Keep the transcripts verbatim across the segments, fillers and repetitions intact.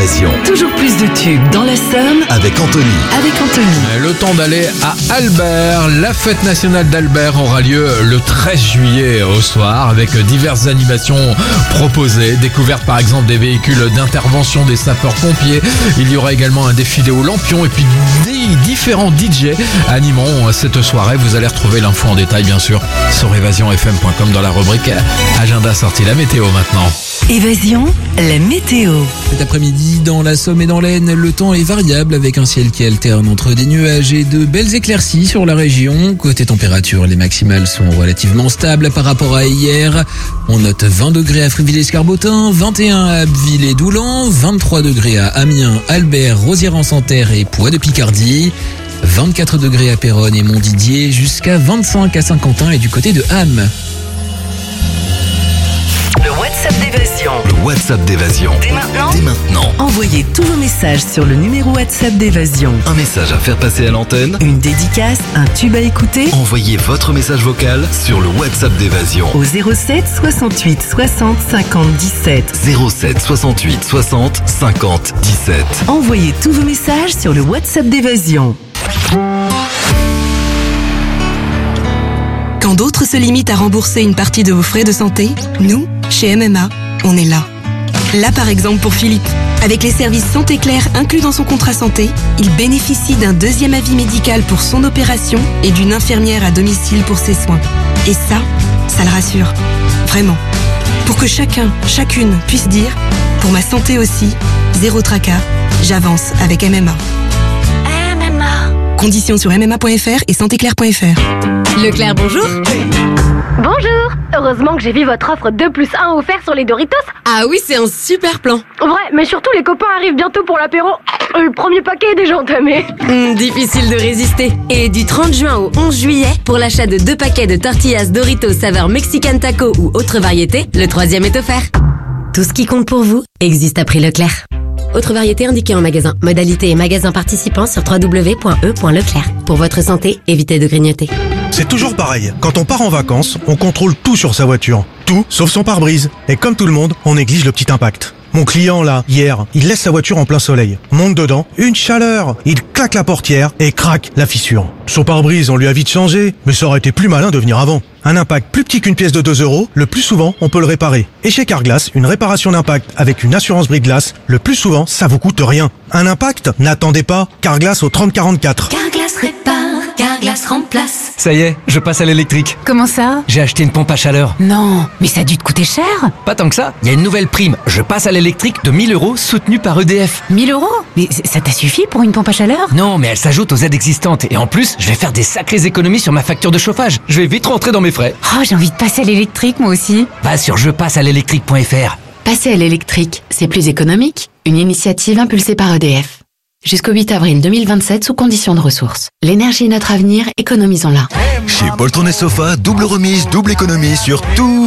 Évasion. Toujours plus de tubes dans la Somme Avec Anthony. avec Anthony. Le temps d'aller à Albert. La fête nationale d'Albert aura lieu le treize juillet au soir avec diverses animations proposées. Découverte par exemple des véhicules d'intervention des sapeurs-pompiers. Il y aura également un défilé aux lampions et puis des différents D J animeront cette soirée. Vous allez retrouver l'info en détail bien sûr sur évasion f m point com dans la rubrique Agenda sorti. La météo maintenant. Évasion, la météo. Cet après-midi, dans la Somme et dans l'Aisne, le temps est variable avec un ciel qui alterne entre des nuages et de belles éclaircies sur la région. Côté température, les maximales sont relativement stables par rapport à hier. On note vingt degrés à Fréville-Escarbotin, vingt et un à Abbeville et Doulan, vingt-trois degrés à Amiens, Albert, Rosières-en-Santerre et Poix de Picardie, vingt-quatre degrés à Péronne et Montdidier, jusqu'à vingt-cinq à Saint-Quentin et du côté de Ham. Le WhatsApp d'Évasion. Le WhatsApp d'Évasion. Dès maintenant, Dès maintenant. envoyez tous vos messages sur le numéro WhatsApp d'Évasion. Un message à faire passer à l'antenne. Une dédicace, un tube à écouter Envoyez votre message vocal sur le WhatsApp d'Évasion. au zéro sept soixante-huit soixante cinquante dix-sept. zéro sept soixante-huit soixante cinquante dix-sept. Envoyez tous vos messages sur le WhatsApp d'Évasion. Quand d'autres se limitent à rembourser une partie de vos frais de santé, nous, chez M M A, on est là. Là par exemple pour Philippe. Avec les services Santé Claire inclus dans son contrat santé, il bénéficie d'un deuxième avis médical pour son opération et d'une infirmière à domicile pour ses soins. Et ça, ça le rassure. Vraiment. Pour que chacun, chacune puisse dire « Pour ma santé aussi, zéro tracas, j'avance avec M M A ». Conditions sur m m a point f r et santé claire point f r. Leclerc, bonjour. Bonjour. Heureusement que j'ai vu votre offre deux plus un offert sur les Doritos. Ah oui, c'est un super plan. Vrai, mais surtout les copains arrivent bientôt pour l'apéro. Le premier paquet est déjà entamé. Hum, difficile de résister. Et du trente juin au onze juillet, pour l'achat de deux paquets de tortillas Doritos saveur Mexican Taco ou autre variété, le troisième est offert. Tout ce qui compte pour vous existe à prix Leclerc. Autre variété indiquée en magasin. Modalité et magasin participants sur w w w point e point leclerc. Pour votre santé, évitez de grignoter. C'est toujours pareil. Quand on part en vacances, on contrôle tout sur sa voiture. Tout, sauf son pare-brise. Et comme tout le monde, on néglige le petit impact. Mon client, là, hier, il laisse sa voiture en plein soleil. Monte dedans, une chaleur. Il claque la portière et craque la fissure. Son pare-brise, on lui a vite changé, mais ça aurait été plus malin de venir avant. Un impact plus petit qu'une pièce de deux euros, le plus souvent, on peut le réparer. Et chez Carglass, une réparation d'impact avec une assurance brise-glace, le plus souvent, ça vous coûte rien. Un impact? N'attendez pas. Carglass au trente quarante-quatre. Carglass répare, Carglass remplace. Ça y est, je passe à l'électrique. Comment ça? J'ai acheté une pompe à chaleur. Non, mais ça a dû te coûter cher. Pas tant que ça, il y a une nouvelle prime. Je passe à l'électrique de mille euros soutenue par E D F. mille euros? Mais ça t'a suffi pour une pompe à chaleur? Non, mais elle s'ajoute aux aides existantes. Et en plus, je vais faire des sacrées économies sur ma facture de chauffage. Je vais vite rentrer dans mes frais. Oh, j'ai envie de passer à l'électrique moi aussi. Va sur je passe à l'électrique point f r. Passer à l'électrique, c'est plus économique. Une initiative impulsée par E D F. Jusqu'au huit avril deux mille vingt-sept sous conditions de ressources. L'énergie est notre avenir, économisons-la. Chez Poltron et Sofa, double remise, double économie sur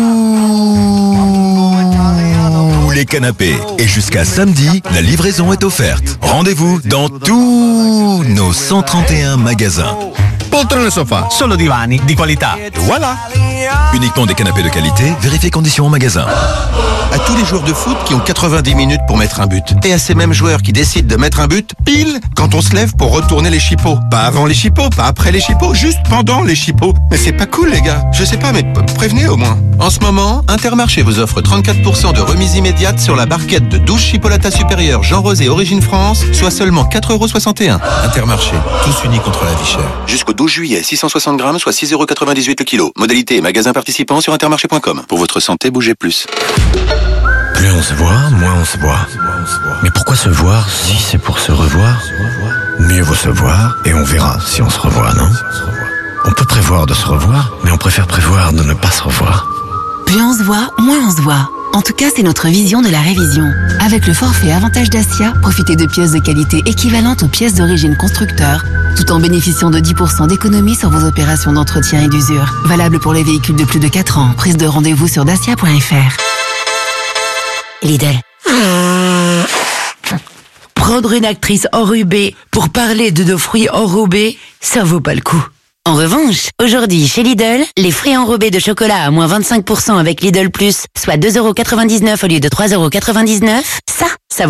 tous les canapés. Et jusqu'à samedi, la livraison est offerte. Rendez-vous dans tous nos cent trente et un magasins. Poltron e Sofa, solo divani di qualità. Voilà. Uniquement des canapés de qualité, vérifiez conditions en magasin. À tous les joueurs de foot qui ont quatre-vingt-dix minutes pour mettre un but. Et à ces mêmes joueurs qui décident de mettre un but pile quand on se lève pour retourner les chipots. Pas avant les chipots, pas après les chipots, juste pendant les chipots. Mais c'est pas cool les gars. Je sais pas, mais p- prévenez au moins. En ce moment, Intermarché vous offre trente-quatre pour cent de remise immédiate sur la barquette de douze chipolatas supérieures Jean Rosé Origine France, soit seulement quatre euros soixante et un. Intermarché, tous unis contre la vie chère. Jusqu'au douze juillet, six cent soixante grammes, soit six euros quatre-vingt-dix-huit le kilo. Modalité et magasin participant sur intermarché point com. Pour votre santé, bougez plus. Plus on se voit, moins on se voit. Mais pourquoi se voir si c'est pour se revoir? Mieux vaut se voir et on verra si on se revoit, non? On peut prévoir de se revoir, mais on préfère prévoir de ne pas se revoir. Plus on se voit, moins on se voit. En tout cas, c'est notre vision de la révision. Avec le forfait Avantage Dacia, profitez de pièces de qualité équivalentes aux pièces d'origine constructeur, tout en bénéficiant de dix pour cent d'économie sur vos opérations d'entretien et d'usure. Valable pour les véhicules de plus de quatre ans. Prise de rendez-vous sur dacia point f r. Lidl. Prendre une actrice enrhumée pour parler de nos fruits enrobés, ça vaut pas le coup. En revanche, aujourd'hui, chez Lidl, les fruits enrobés de chocolat à moins vingt-cinq pour cent avec Lidl Plus, soit deux euros quatre-vingt-dix-neuf au lieu de trois euros quatre-vingt-dix-neuf, ça, ça